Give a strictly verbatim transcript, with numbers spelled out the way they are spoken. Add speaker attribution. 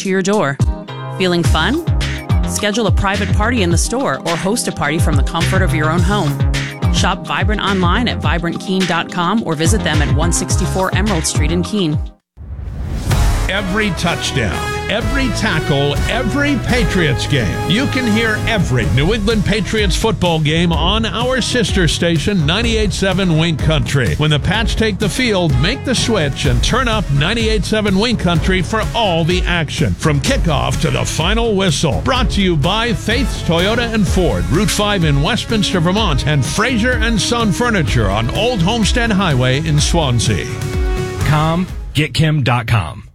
Speaker 1: to your door. Feeling fun? Schedule a private party in the store or host a party from the comfort of your own home. Shop Vibrant online at vibrant keene dot com or visit them at one sixty-four Emerald Street in Keene.
Speaker 2: Every touchdown, every tackle, every Patriots game. You can hear every New England Patriots football game on our sister station, ninety-eight point seven Wink Country. When the Pats take the field, make the switch and turn up ninety-eight point seven Wink Country for all the action. From kickoff to the final whistle. Brought to you by Faith's Toyota and Ford, Route five in Westminster, Vermont, and Fraser and Son Furniture on Old Homestead Highway in Swansea.
Speaker 3: com get kim dot com